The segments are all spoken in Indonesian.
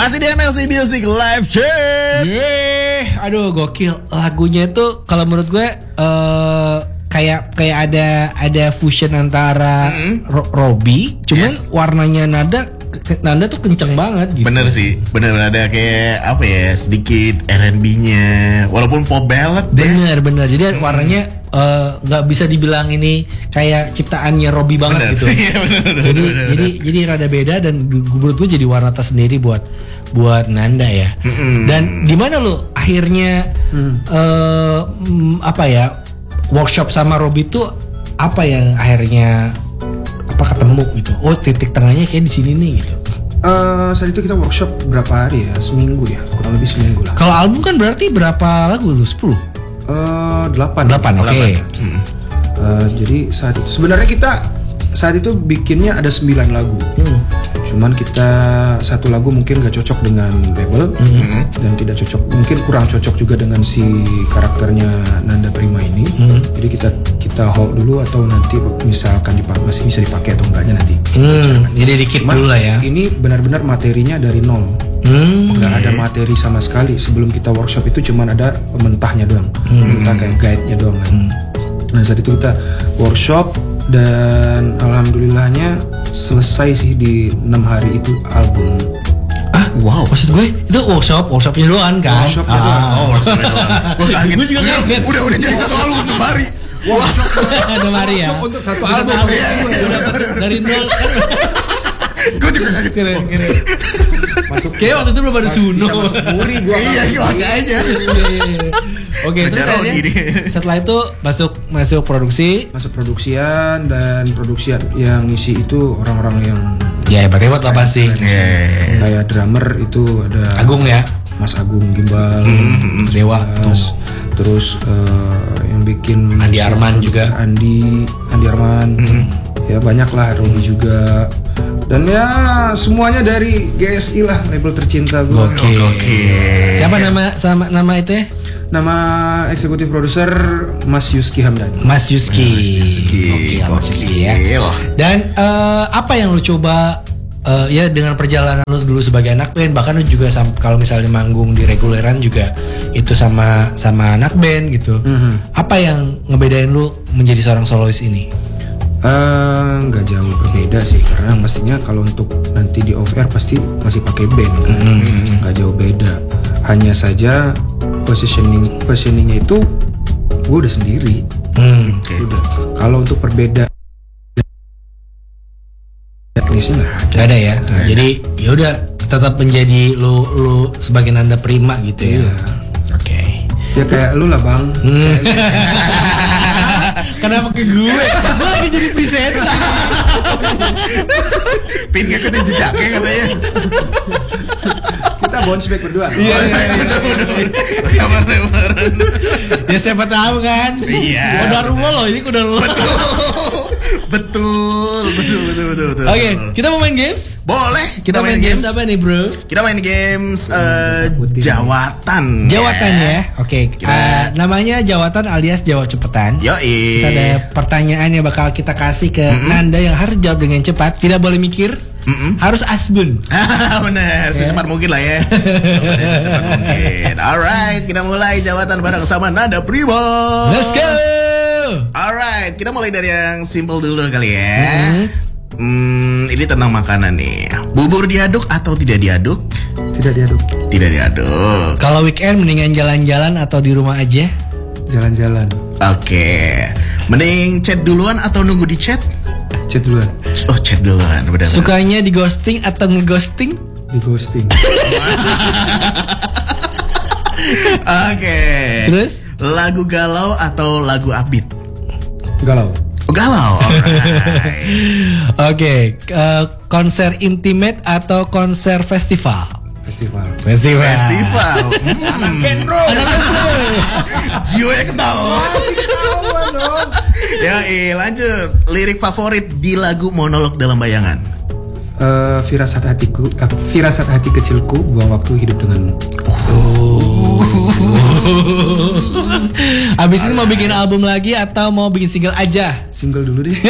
Masih di MLC Music Live Chat. Aduh gokil. Lagunya itu kalau menurut gue kayak ada fusion antara Robby, cuman warnanya nada tuh kenceng banget gitu. Bener sih, bener ada kayak apa ya, sedikit R&B-nya, walaupun pop ballad deh. Bener. Jadi warnanya nggak bisa dibilang ini kayak ciptaannya Robby banget gitu. Iya, bener. Jadi rada beda dan menurut gue jadi warna tersendiri buat Nanda ya. Dan gimana lo akhirnya apa ya, workshop sama Robby tuh apa yang akhirnya ketemu gitu? Oh, titik tengahnya kayak di sini nih gitu. Saat itu kita workshop berapa hari ya? Seminggu ya, kurang lebih seminggu lah. Kalau album kan berarti berapa lagu lu? 10? 8. Oke. Jadi saat itu sebenarnya kita saat itu bikinnya ada 9 lagu. Cuman kita satu lagu mungkin gak cocok dengan label dan tidak cocok, mungkin kurang cocok juga dengan si karakternya Nanda Prima ini. Jadi kita hold dulu atau nanti misalkan masih bisa dipakai atau enggaknya nanti. Jadi dikit dulu lah ya. Ini benar-benar materinya dari nol. Nggak ada materi sama sekali. Sebelum kita workshop itu cuman ada mentahnya doang, mentah kayak guide-nya doang kan. Nah saat itu kita workshop dan alhamdulillahnya selesai sih di 6 hari itu album. Wow, maksud gue itu workshopnya doang kan? Workshopnya doang. Workshopnya doang. Gue kaget. Gue juga kaget. Udah jadi satu album 6 hari. Workshop Ada Mari ya. untuk satu album. Dari nol kan. Gue juga kaget. Keren. Masuk Kayak waktu itu belum ada Suno. bisa masuk muri gua. Iya, makanya. Oke, terus Kerja Rodi akhirnya nih. setelah itu masuk produksi. Masuk produksian dan produksian yang ngisi itu orang-orang yang Ya hebat lah pasti. kayak drummer itu ada Agung ya. Mas Agung Gimbal, Dewa terus yang bikin Andi Arman juga. Andi Arman, ya banyak lah, Robi juga, dan ya semuanya dari GSI lah, label tercinta gue. Oke. Siapa nama itu ya? Nama eksekutif produser Mas Yuski Hamdani. Mas Yuski. Mas Yuski ya. Dan apa yang lu coba ya dengan perjalanan lu dulu sebagai anak band, bahkan lu juga kalau misalnya manggung di reguleran juga itu sama anak band gitu. Apa yang ngebedain lu menjadi seorang solois ini? Nggak jauh berbeda sih, karena pastinya kalau untuk nanti di off air pasti masih pakai band kan. Nggak jauh beda, hanya saja positioningnya itu gue udah sendiri. Udah. Kalau untuk perbedaan teknisnya nggak ada ya. Jadi ya udah tetap menjadi lu sebagai Nanda Prima gitu ya. Iya. Oke. Ya kayak lu lah bang. Kenapa ke gue? Gue lagi jadi presenter. Pin ngikutin jejaknya katanya. Kita bounce back berdua. Iya. Ya siapa tahu kan. Iya. Kodarullah loh, ini kodarullah. Betul. Oke, kita mau main games? Boleh, kita main games. Apa nih, bro? Kita main games jawatan. Jawatan ya. Oke. Namanya jawatan alias jawab cepetan. Yoi. Kita ada pertanyaan yang bakal kita kasih ke Nanda yang harus jawab dengan cepat, tidak boleh mikir. Harus asbun. Bener, secepat mungkin lah ya. Secepat mungkin. Alright, kita mulai jawatan bareng sama Nanda Prima. Let's go. Alright, kita mulai dari yang simple dulu kali ya. Ini tentang makanan nih. Bubur diaduk atau tidak diaduk? Tidak diaduk. Tidak diaduk. Kalau weekend mendingan jalan-jalan atau di rumah aja? Jalan-jalan. Oke. Mending chat duluan atau nunggu di chat? Chat duluan. Oh, chat duluan, benar. Sukanya di ghosting atau ngeghosting? Di ghosting. Oke. Terus? Lagu galau atau lagu upbeat? Galau. Oh, galau. Alright. Oke, konser intimate atau konser festival? Festival. Festival. Bro. Jiwanya ketawa. Masih ketawa dong. Ya, lanjut. Lirik favorit di lagu Monolog Dalam Bayangan. Firasat hati kecilku, buang waktu hidup denganmu. Abis ini mau bikin album lagi atau mau bikin single aja? Single dulu deh.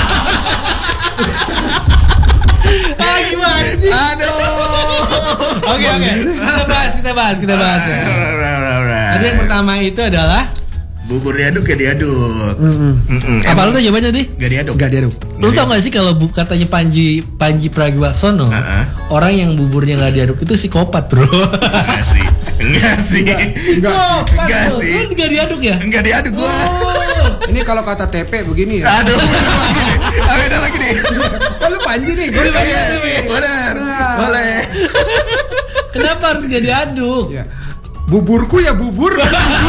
Gimana sih? Aduh. Oke. Kita bahas ya. Tadi yang pertama itu adalah bubur diaduk ya diaduk. apa lu tuh jawabannya tadi? Gak diaduk. Lu tau gak sih kalau katanya Panji Pragiwaksono, orang yang buburnya gak diaduk itu psikopat, bro. Enggak sih. Enggak sih. Lu gak diaduk ya? Enggak diaduk gua. Ini kalau kata TP begini ya. Aduh, beda lagi nih. Lu Panji nih, gue Benar. Boleh. Kenapa harus gak diaduk? ya. Buburku ya bubur.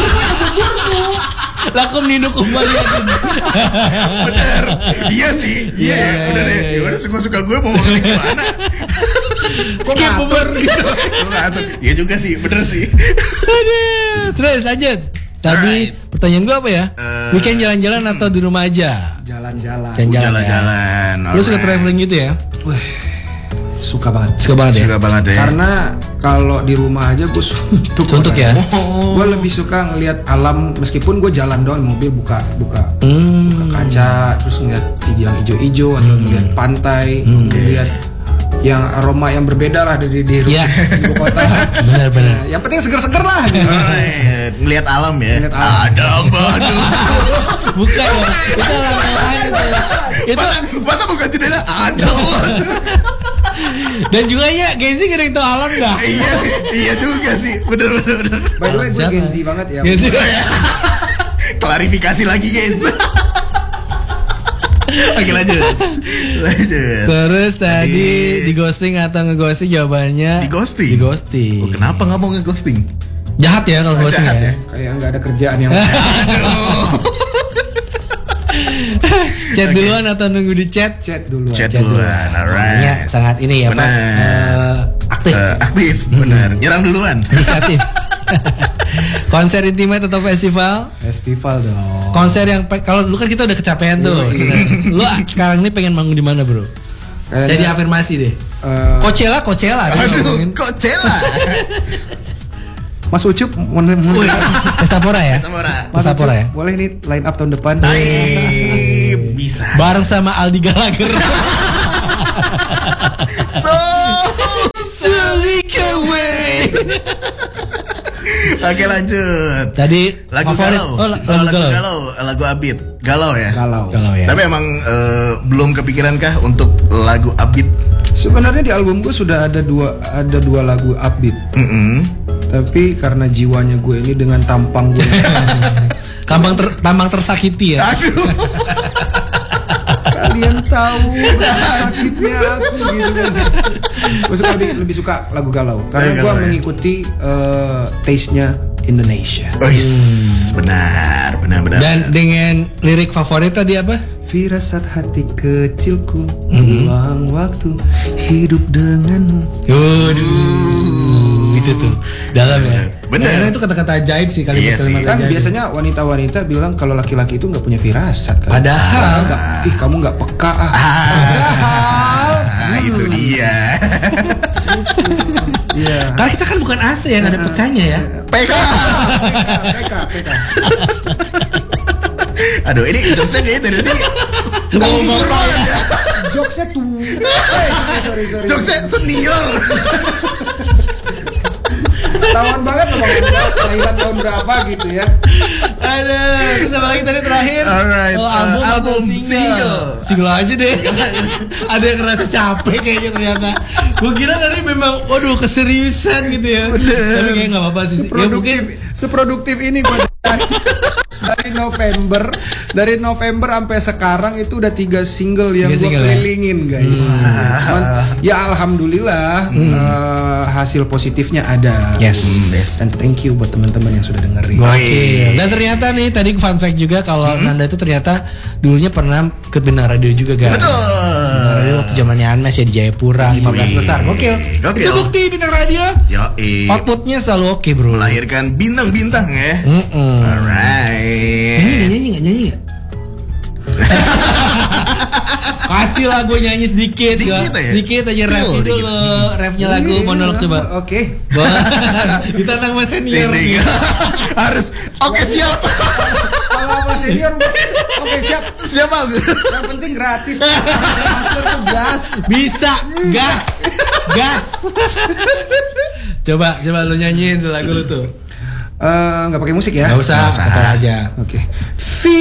Lakum ninu kembali. Bener. Iya sih. Iya. Bener deh. Ya udah suka-suka gue mau ngomong gimana. Skip bubur gitu. Iya juga sih. Bener sih. Terus lanjut. Tadi pertanyaan gue apa ya? Weekend jalan-jalan atau di rumah aja? Jalan-jalan. Jalan-jalan. Lu suka traveling gitu ya? Suka banget. Suka banget ya. Karena kalau di rumah aja gue Suntuk ya. Gue lebih suka ngelihat alam, meskipun gue jalan doang mobil buka kaca, terus ngeliat yang hijau-hijau atau ngeliat pantai, ngeliat yang aroma yang berbeda lah dari di ibu kota. Benar. Yang penting seger-seger lah. Ngeliat alam ya. Ngeliat alam. Ada badu. Bukan ya. Itu alam lain itu. Masa bukan jendela? Ada. Dan juga ya Gen Z gak ada yang tau alam gak? Iya juga sih. Bener. By the way gue Gen Z banget ya. Gen Z. Klarifikasi lagi guys. Oke lanjut. Terus tadi di ghosting atau ngeghosting jawabannya? Di ghosting. Oh, kenapa nggak mau ngeghosting? Jahat ya kalau ghosting ya. Kayak nggak ada kerjaan yang. Chat duluan atau nunggu di chat? Chat duluan. Alright. Ya, sangat ini ya Pak. Aktif. Aktif, benar. Nyerang duluan. Inisiatif. Konser intimate atau festival? Festival dong. Konser yang kalau dulu kan kita udah kecapean tuh. Lu sekarang ini pengen manggung di mana, bro? Jadi afirmasi deh. Coachella. Aduh, Coachella. Mas Ucup, Pestapora ya? Pestapora ya? Boleh nih line up tahun depan. Bisa. Bareng sama Aldi Gallagher. So silly away. Oke lanjut. Tadi lagu favorit. galau. Lagu Abit. Galau ya. Galau ya. Tapi emang belum kepikiran kah untuk lagu Abit? Sebenarnya di album gue sudah ada dua lagu upbeat. Tapi karena jiwanya gue ini dengan tampang gue tampang tersakiti ya. Aduh. Kalian tahu sakitnya aku gitu kan. Gue lebih suka lagu galau karena gue mengikuti taste-nya Indonesia. Benar. Dan dengan lirik favorit tadi apa? Firasat hati kecilku, ulang waktu hidup denganmu. Gitu tuh dalam ya. Bener. Karena itu kata-kata ajaib sih kalimat-kalimat Kan ajaib. biasanya wanita-wanita bilang kalau laki-laki itu nggak punya firasat kan. Padahal kamu nggak peka Itu dia. Iya. karena kita kan bukan AC yang ada pekanya ya. PK. Aduh, ini jokesnya kayaknya dari tadi ngomong banget ya. Jokesnya tuh. Sorry. Jokesnya senior. Ketahuan banget loh Bang. Kelahiran tahun berapa gitu ya. Aduh, terus apa lagi tadi terakhir? Alright, album single. Single aja deh. Ada yang ngerasa capek kayaknya ternyata. Gue kira tadi memang, waduh keseriusan gitu ya. Tapi kayak nggak apa-apa sih. Seproduktif ini gue dari November sampai sekarang itu udah 3 single yang gue kelilingin guys. Ya alhamdulillah hasil positifnya ada. Yes. Dan thank you buat teman-teman yang sudah dengerin. Dan ternyata nih tadi fun fact juga kalau Nanda itu ternyata dulunya pernah ke Bintang Radio juga kan. Betul. Bintang Radio waktu zamannya Anas ya di Jayapura 15 besar. Gokil. Itu bukti Bintang Radio. Outputnya selalu oke bro. Melahirkan bintang-bintang ya. Alright. Nyanyi nggak? Kasih lagu nyanyi sedikit ya? Dikit aja rap itu loh. Rapnya lagu monolog coba. Oke. Ditantang Mas Senior. Harus. Oke siap. Kalau Mas Senior oke siap. Siap aku. Yang penting gratis. Master tuh gas. Bisa gas. Coba lu nyanyiin tuh lagu lu tuh. Nggak pakai musik ya? Nggak usah, kata aja. Oke.